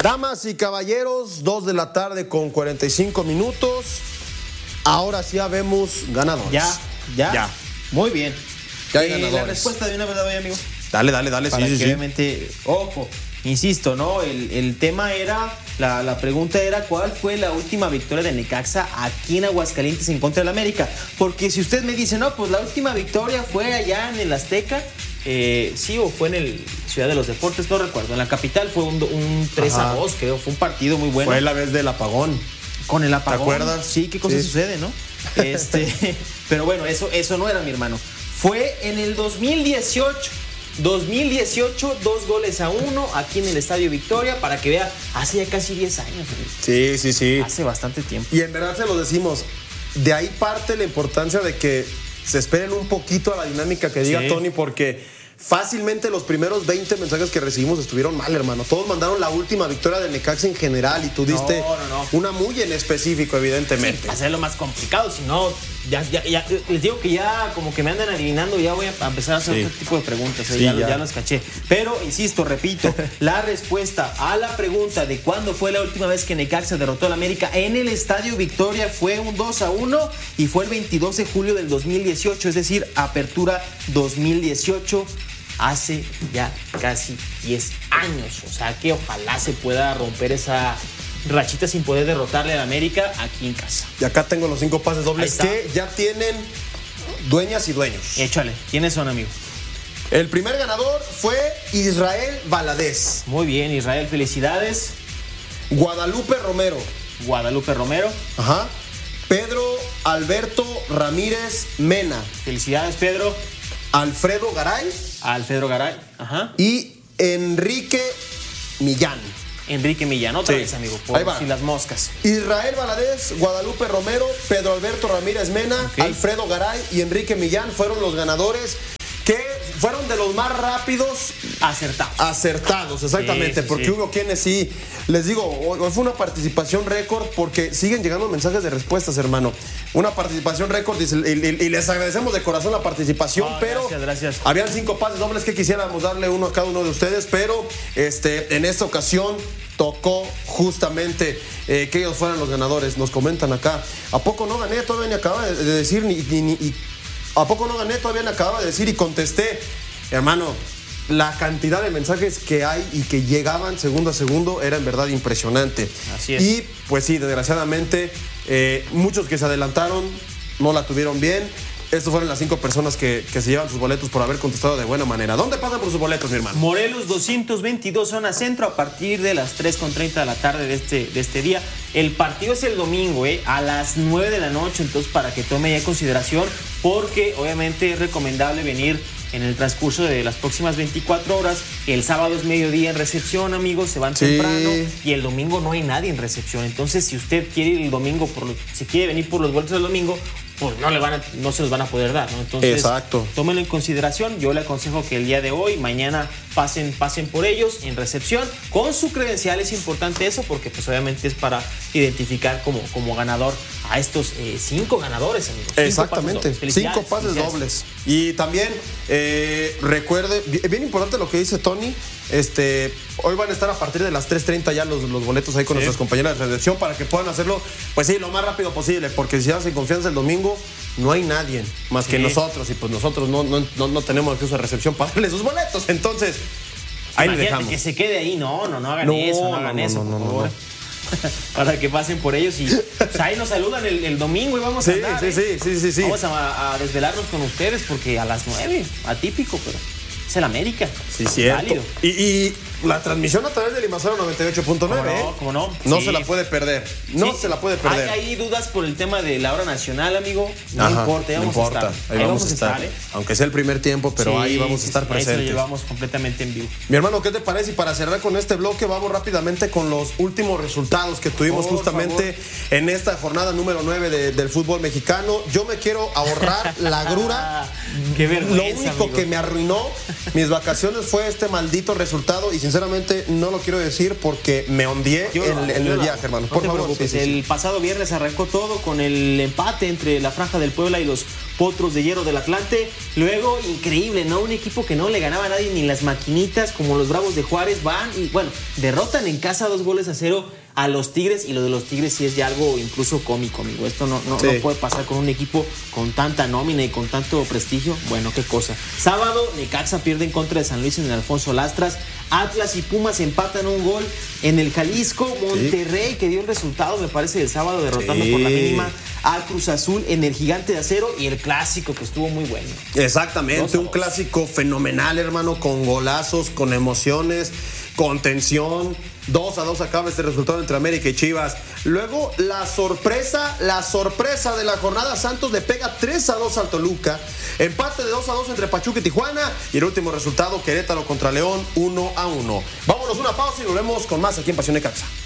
Damas y caballeros, 2 de la tarde con 45 minutos. Ahora sí ya vemos ganadores. Ya. Muy bien. Ya hay ganadores. La respuesta de una vez, amigo. Dale, Para sí. Obviamente, ojo, insisto, ¿no? El tema era, la pregunta era, ¿cuál fue la última victoria de Necaxa aquí en Aguascalientes en contra del América? Porque si usted me dice, no, pues la última victoria fue allá en el Azteca, sí, o fue en el Ciudad de los Deportes, no recuerdo. En la capital fue un 3-2, creo, fue un partido muy bueno. Fue la vez del apagón. Con el apagón. ¿Te acuerdas? Sí, qué cosa sucede, ¿no? Pero bueno, eso no era, mi hermano. Fue en el 2018, 2-1, aquí en el Estadio Victoria, para que vea, hace ya casi 10 años. Sí. Hace bastante tiempo. Y en verdad se lo decimos, de ahí parte la importancia de que se esperen un poquito a la dinámica que diga Tony, porque fácilmente los primeros 20 mensajes que recibimos estuvieron mal, hermano. Todos mandaron la última victoria de Necaxa en general y tú diste una muy en específico, evidentemente. Sí, hacerlo más complicado, si no, ya, les digo que ya como que me andan adivinando, ya voy a empezar a hacer otro tipo de preguntas, ya los caché. Pero, insisto, repito, la respuesta a la pregunta de cuándo fue la última vez que Necaxa derrotó al América en el Estadio Victoria fue un 2-1 y fue el 22 de julio del 2018, es decir, apertura 2018. Hace ya casi 10 años. O sea que ojalá se pueda romper esa rachita sin poder derrotarle al América aquí en casa. Y acá tengo los 5 pases dobles que ya tienen dueñas y dueños. Échale. ¿Quiénes son, amigo? El primer ganador fue Israel Valadez. Muy bien, Israel, felicidades. Guadalupe Romero. Ajá. Pedro Alberto Ramírez Mena. Felicidades, Pedro. Alfredo Garay. Ajá. Y Enrique Millán. Otra vez, amigo, por si las moscas. Israel Valadez, Guadalupe Romero, Pedro Alberto Ramírez Mena, Alfredo Garay y Enrique Millán fueron los ganadores, que fueron de los más rápidos. Acertados, exactamente. Porque hubo quienes sí, les digo, hoy fue una participación récord porque siguen llegando mensajes de respuestas, hermano. Una participación récord y les agradecemos de corazón la participación, pero gracias. Habían 5 pases dobles que quisiéramos darle uno a cada uno de ustedes, pero en esta ocasión tocó justamente que ellos fueran los ganadores. Nos comentan acá, ¿a poco no gané? Todavía ni acaba de decir ¿a poco no gané? Todavía me acababa de decir y contesté. Hermano, la cantidad de mensajes que hay y que llegaban segundo a segundo era en verdad impresionante. Así es. Y pues sí, desgraciadamente, muchos que se adelantaron no la tuvieron bien. Estas fueron las 5 personas que se llevan sus boletos por haber contestado de buena manera. ¿Dónde pasan por sus boletos, mi hermano? Morelos 222, zona centro, a partir de las 3:30 de la tarde de este día. El partido es el domingo, a las 9 de la noche, entonces para que tome ya en consideración, porque obviamente es recomendable venir en el transcurso de las próximas 24 horas. El sábado es mediodía en recepción, amigos, se van temprano, y el domingo no hay nadie en recepción. Entonces, si usted quiere ir el domingo, si quiere venir por los boletos del domingo, pues no se los van a poder dar, ¿no? Entonces, tómenlo en consideración. Yo le aconsejo que el día de hoy, mañana, pasen por ellos en recepción con su credencial. Es importante eso porque pues obviamente es para identificar como ganador a estos 5 ganadores, amigos. Exactamente, 5 pases dobles. Y también recuerde, bien importante lo que dice Tony, hoy van a estar a partir de las 3:30 ya los boletos ahí con nuestras compañeras de recepción para que puedan hacerlo, pues sí, lo más rápido posible, porque si hacen confianza el domingo, no hay nadie más que nosotros, y pues nosotros no tenemos acceso a recepción para darle sus boletos. Entonces, ahí le dejamos. Que se quede ahí, no hagan eso, por favor. Para que pasen por ellos y pues, ahí nos saludan el domingo y vamos a andar. Sí. Vamos a desvelarnos con ustedes porque a las 9, atípico, pero es el América. Sí, cierto. Válido. Y la transmisión a través del Limassol 98.9. ¿Cómo no? No se la puede perder. Se la puede perder. Hay dudas por el tema de la hora nacional, amigo. No importa, ahí vamos a estar. Ahí vamos a estar. Aunque sea el primer tiempo, pero ahí vamos a estar presentes. Ahí se lo llevamos completamente en vivo. Mi hermano, ¿qué te parece? Y para cerrar con este bloque, vamos rápidamente con los últimos resultados que tuvimos justamente en esta jornada número 9 del fútbol mexicano. Yo me quiero ahorrar la grura. Qué vergüenza, lo único amigo que me arruinó mis vacaciones fue este maldito resultado y sinceramente no lo quiero decir porque me ondeé en el viaje, hermano. Por favor, no te preocupes. El pasado viernes arrancó todo con el empate entre la Franja del Puebla y los Potros de Hierro del Atlante. Luego, increíble, ¿no? Un equipo que no le ganaba a nadie, ni las maquinitas, como los Bravos de Juárez, van y, bueno, derrotan en casa 2-0 a los Tigres. Y lo de los Tigres sí es ya algo incluso cómico, amigo. Esto no puede pasar con un equipo con tanta nómina y con tanto prestigio. Bueno, qué cosa. Sábado, Necaxa pierde en contra de San Luis en el Alfonso Lastras. Atlas y Pumas empatan un gol en el Jalisco. Monterrey, que dio el resultado, me parece, del sábado, derrotando por la mínima al Cruz Azul en el Gigante de Acero. Y el clásico, que estuvo muy bueno. Exactamente, un clásico fenomenal, hermano, con golazos, con emociones, con tensión. 2-2 acaba este resultado entre América y Chivas. Luego, la sorpresa de la jornada, Santos le pega 3-2 al Toluca. Empate de 2-2 entre Pachuca y Tijuana. Y el último resultado, Querétaro contra León, 1-1. Vámonos a una pausa y volvemos con más aquí en Pasión Necaxa.